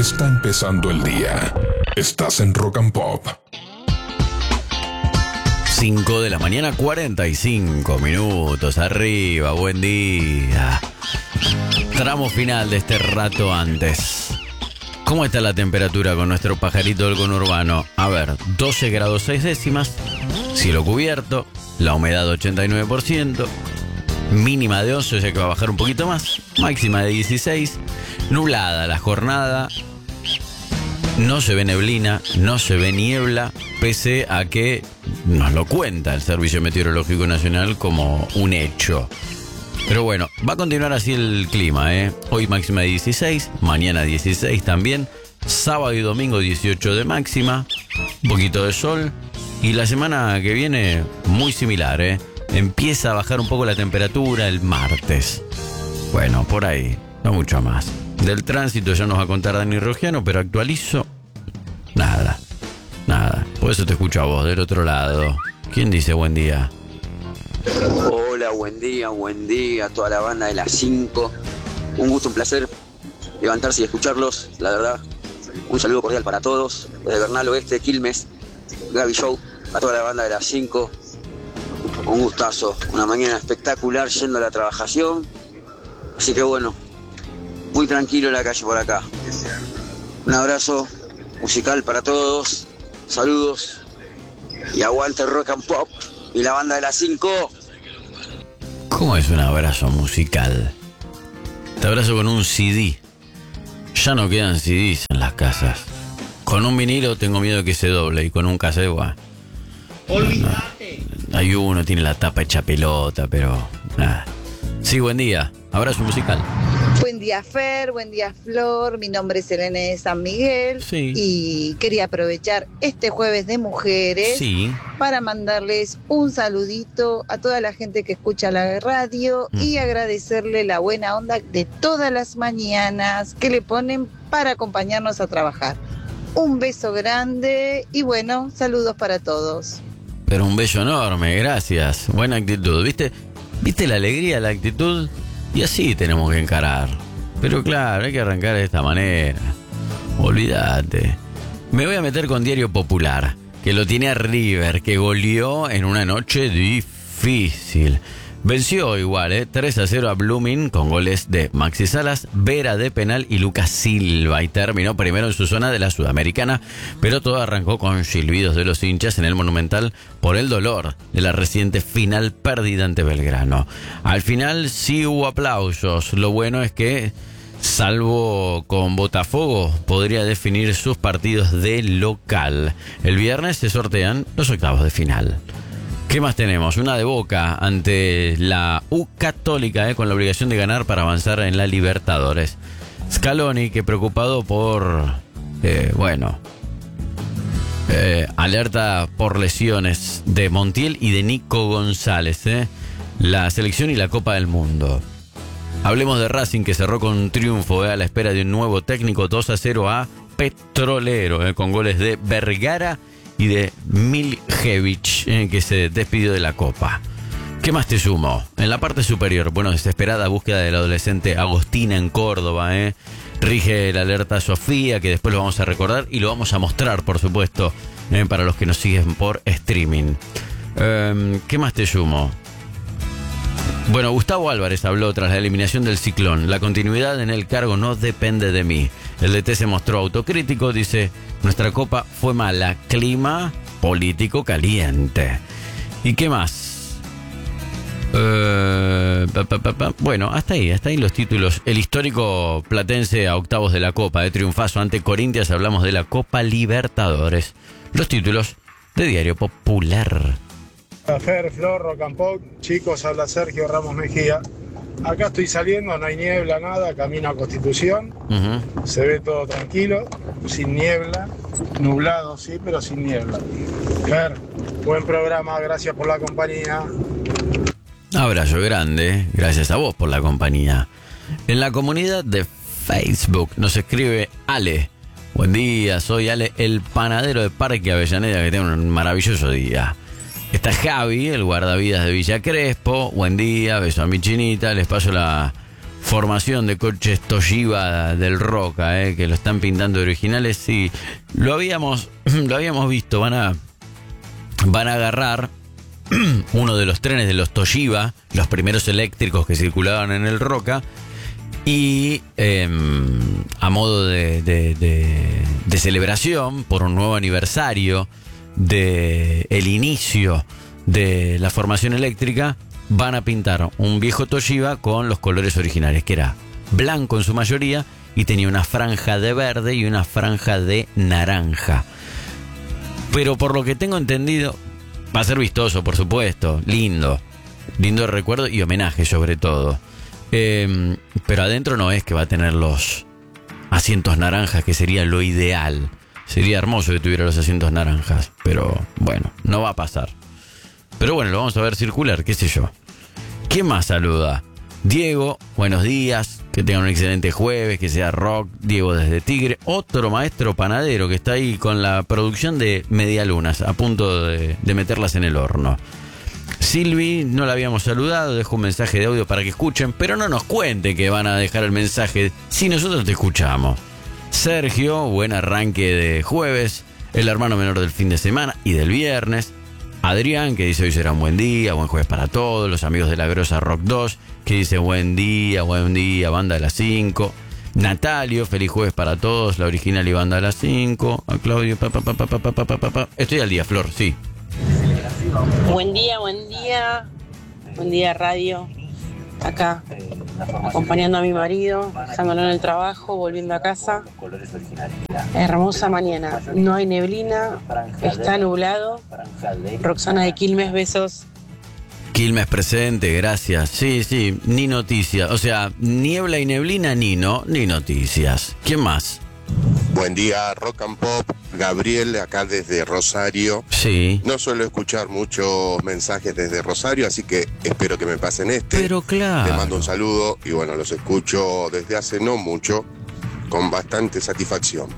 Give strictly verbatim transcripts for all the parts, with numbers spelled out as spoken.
está empezando el día. Estás en Rock and Pop. cinco de la mañana, cuarenta y cinco minutos. Arriba, buen día. Tramo final de este rato antes. ¿Cómo está la temperatura con nuestro pajarito del conurbano? A ver, doce grados seis décimas, cielo cubierto, la humedad ochenta y nueve por ciento, mínima de once, o sea que va a bajar un poquito más, máxima de dieciséis, nublada la jornada, no se ve neblina, no se ve niebla, pese a que nos lo cuenta el Servicio Meteorológico Nacional como un hecho. Pero bueno, va a continuar así el clima, ¿eh? Hoy máxima de dieciséis, mañana dieciséis también, sábado y domingo dieciocho de máxima, un poquito de sol, y la semana que viene muy similar, ¿eh? Empieza a bajar un poco la temperatura el martes. Bueno, por ahí, no mucho más. Del tránsito ya nos va a contar Dani Rogiano, pero actualizo nada, nada. Por eso te escucho a vos del otro lado. ¿Quién dice buen día? Hola, buen día, buen día a toda la banda de las cinco. Un gusto, un placer levantarse y escucharlos, la verdad. Un saludo cordial para todos, desde Bernal Oeste, Quilmes, Gaby Show, a toda la banda de las cinco. Un gustazo, una mañana espectacular yendo a la trabajación. Así que bueno, muy tranquilo en la calle por acá. Un abrazo musical para todos, saludos y aguante Rock and Pop y la banda de las cinco. ¿Cómo es un abrazo musical? Te abrazo con un C D. Ya no quedan C Ds en las casas. Con un vinilo tengo miedo que se doble y con un cassette, bueno, olvídate. No, hay uno, tiene la tapa hecha pelota, pero nada. Sí, buen día. Abrazo musical. Buen día, Fer, buen día, Flor. Mi nombre es Elena de San Miguel. Sí. Y quería aprovechar este jueves de mujeres, sí, para mandarles un saludito a toda la gente que escucha la radio mm. y agradecerle la buena onda de todas las mañanas que le ponen para acompañarnos a trabajar. Un beso grande y bueno, saludos para todos. Pero un beso enorme, gracias. Buena actitud, ¿viste? ¿Viste la alegría, la actitud? Y así tenemos que encarar. Pero claro, hay que arrancar de esta manera. Olvídate. Me voy a meter con Diario Popular, que lo tiene a River, que goleó en una noche difícil. Venció igual, ¿eh? tres a cero a Blooming con goles de Maxi Salas, Vera de penal y Lucas Silva. Y terminó primero en su zona de la Sudamericana, pero todo arrancó con silbidos de los hinchas en el Monumental por el dolor de la reciente final perdida ante Belgrano. Al final sí hubo aplausos. Lo bueno es que, salvo con Botafogo, podría definir sus partidos de local. El viernes se sortean los octavos de final. ¿Qué más tenemos? Una de Boca ante la U Católica, eh, con la obligación de ganar para avanzar en la Libertadores. Scaloni, que preocupado por, eh, bueno, eh, alerta por lesiones de Montiel y de Nico González, eh, la selección y la Copa del Mundo. Hablemos de Racing, que cerró con un triunfo, eh, a la espera de un nuevo técnico, dos a cero a Petrolero, eh, con goles de Vergara y de Miljevich, eh, que se despidió de la Copa. ¿Qué más te sumo? En la parte superior, bueno, desesperada búsqueda del adolescente Agostina en Córdoba, ¿eh? Rige la alerta Sofía, que después lo vamos a recordar y lo vamos a mostrar, por supuesto, ¿eh? para los que nos siguen por streaming. Eh, ¿Qué más te sumo? Bueno, Gustavo Álvarez habló tras la eliminación del Ciclón. La continuidad en el cargo no depende de mí. El D T se mostró autocrítico, dice: nuestra copa fue mala, clima político caliente. ¿Y qué más? Uh, pa, pa, pa, pa. Bueno, hasta ahí, hasta ahí los títulos. El histórico platense a octavos de la Copa, de triunfazo ante Corinthians. Hablamos de la Copa Libertadores. Los títulos de Diario Popular. Fer, Flor, Rock and Pop, chicos, habla Sergio Ramos Mejía. Acá estoy saliendo, no hay niebla, nada, camino a Constitución, uh-huh. Se ve todo tranquilo, sin niebla, nublado sí, pero sin niebla. Fer, buen programa, gracias por la compañía. Abrazo grande, gracias a vos por la compañía. En la comunidad de Facebook nos escribe Ale. Buen día, soy Ale, el panadero de Parque Avellaneda, que tenga un maravilloso día. Está Javi, el guardavidas de Villa Crespo. Buen día, beso a mi chinita. Les paso la formación de coches Toshiba del Roca, eh, que lo están pintando de originales. Sí, lo habíamos, lo habíamos visto. Van a, van a agarrar uno de los trenes de los Toshiba, los primeros eléctricos que circulaban en el Roca, y eh, a modo de, de, de, de celebración por un nuevo aniversario de el inicio de la formación eléctrica, van a pintar un viejo Toshiba con los colores originales, que era blanco en su mayoría y tenía una franja de verde y una franja de naranja. Pero por lo que tengo entendido, va a ser vistoso, por supuesto, lindo, lindo recuerdo y homenaje sobre todo. Eh, pero adentro no es que va a tener los asientos naranjas, que sería lo ideal. Sería hermoso que tuviera los asientos naranjas, pero bueno, no va a pasar. Pero bueno, lo vamos a ver circular, qué sé yo. ¿Quién más saluda? Diego, buenos días, que tengan un excelente jueves, que sea rock. Diego desde Tigre, otro maestro panadero que está ahí con la producción de medialunas, a punto de, de meterlas en el horno. Silvi, no la habíamos saludado, dejo un mensaje de audio para que escuchen, pero no nos cuente que van a dejar el mensaje si nosotros te escuchamos. Sergio, buen arranque de jueves, el hermano menor del fin de semana y del viernes. Adrián, que dice hoy será un buen día, buen jueves para todos. Los amigos de la Grosa Rock dos, que dice buen día, buen día, banda de las cinco. Natalio, feliz jueves para todos, la original y banda de las cinco. A Claudio, pa, pa, pa, pa, pa, pa, pa, pa, pa. Estoy al día, Flor, sí. Buen día, buen día, buen día radio, acá acompañando a mi marido, dejándolo en el trabajo, volviendo a casa. Hermosa mañana, no hay neblina, está nublado. Roxana de Quilmes, besos. Quilmes presente, gracias. Sí, sí, ni noticias, o sea, niebla y neblina, ni no, ni noticias. ¿Quién más? Buen día, Rock and Pop. Gabriel, acá desde Rosario. Sí. No suelo escuchar muchos mensajes desde Rosario, así que espero que me pasen este. Pero claro. Les mando un saludo y bueno, los escucho desde hace no mucho, con bastante satisfacción.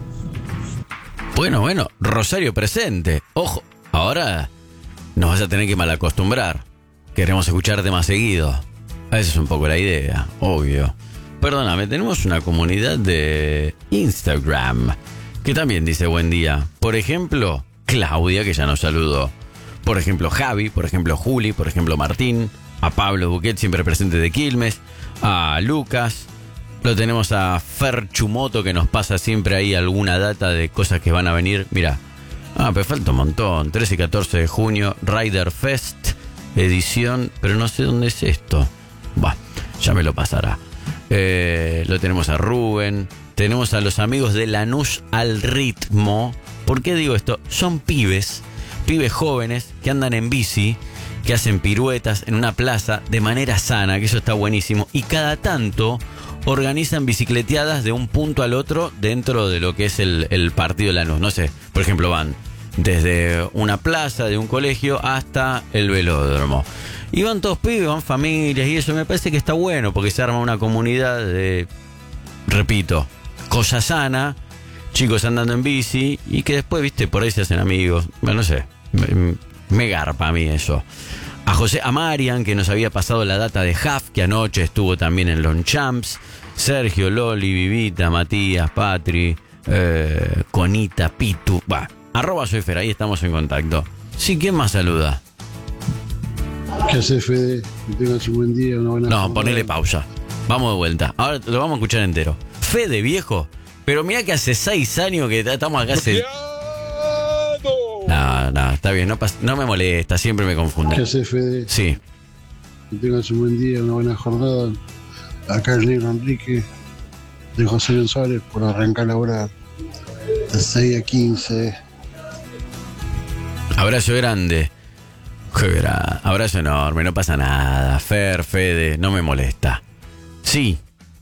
Bueno, bueno, Rosario presente. Ojo, ahora nos vas a tener que malacostumbrar. Queremos escucharte más seguido. Esa es un poco la idea, obvio. Perdóname, tenemos una comunidad de Instagram que también dice buen día. Por ejemplo, Claudia, que ya nos saludó. Por ejemplo, Javi, por ejemplo, Juli, por ejemplo, Martín. A Pablo Buquet, siempre presente de Quilmes. A Lucas. Lo tenemos a Fer Chumoto, que nos pasa siempre ahí alguna data de cosas que van a venir. Mira, ah, pero falta un montón. trece y catorce de junio, Rider Fest, edición, pero no sé dónde es esto. Bah, ya me lo pasará. Eh, lo tenemos a Rubén. Tenemos a los amigos de Lanús al ritmo. ¿Por qué digo esto? Son pibes, pibes jóvenes que andan en bici, que hacen piruetas en una plaza de manera sana, que eso está buenísimo. Y cada tanto organizan bicicleteadas de un punto al otro dentro de lo que es el, el partido de Lanús. No sé, por ejemplo, van desde una plaza de un colegio hasta el velódromo. Y van todos pibes, van familias y eso me parece que está bueno porque se arma una comunidad de, repito, cosa sana, chicos andando en bici y que después, viste, por ahí se hacen amigos. Bueno, no sé, me, me garpa a mí eso. A José, a Marian, que nos había pasado la data de Huff, que anoche estuvo también en Lonchamps. Sergio, Loli, Vivita, Matías, Patri, eh, Conita, Pitu. Va, arroba soy Fer, ahí estamos en contacto. Sí, ¿quién más saluda? ¿Qué hace, Fede? Que tengas un buen día, una buena No, jornada. ponele pausa. Vamos de vuelta. Ahora lo vamos a escuchar entero. Fede, viejo. Pero mira que hace seis años que estamos acá. Hace... No, no, está bien. No, pas... no me molesta. Siempre me confunde. ¿Qué hace, Fede? Sí. Que tengas un buen día, una buena jornada. Acá el negro Enrique de José González por arrancar la hora de seis a quince. Abrazo grande. Qué gra- Abrazo enorme, no pasa nada. Fer, Fede, no me molesta. Sí.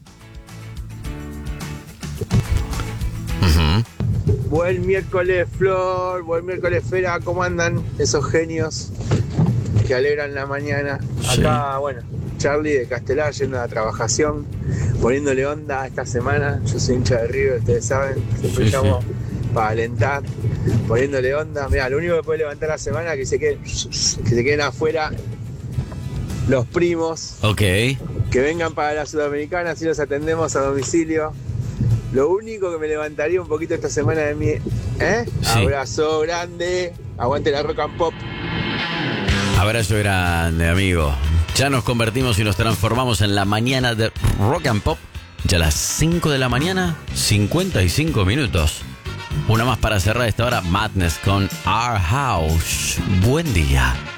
Uh-huh. Buen miércoles, Flor. Buen miércoles, Fera. ¿Cómo andan esos genios que alegran la mañana? Sí. Acá, bueno, Charlie de Castelar yendo a la trabajación, poniéndole onda esta semana. Yo soy hincha de River, ustedes saben. Siempre Sí, llamo sí. para alentar, poniéndole onda. Mirá, lo único que puede levantar la semana es que se queden, que se queden afuera los primos Ok. que Que vengan para la Sudamericana, así los atendemos a domicilio. Lo único que me levantaría un poquito esta semana de mi... ¿Eh? Sí. Abrazo grande. Aguante la Rock and Pop. Abrazo grande, amigo. Ya nos convertimos y nos transformamos en la mañana de Rock and Pop. Ya a las cinco de la mañana, cincuenta y cinco minutos. Una más para cerrar esta hora, Madness con Our House. Buen día.